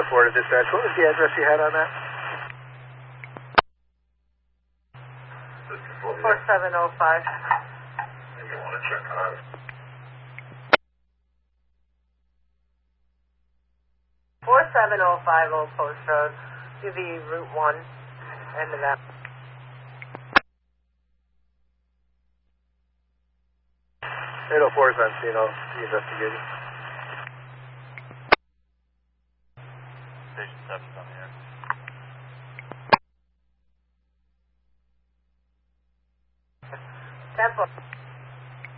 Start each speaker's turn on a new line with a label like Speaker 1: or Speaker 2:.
Speaker 1: 4 to dispatch. What was the address you had on that?
Speaker 2: 4705.
Speaker 3: You want to check on
Speaker 2: 4705 Old Post Road, UV Route 1, end of that.
Speaker 1: 804 is on scene, I'll be investigating.
Speaker 4: Station 7's on the air.
Speaker 2: 10-4.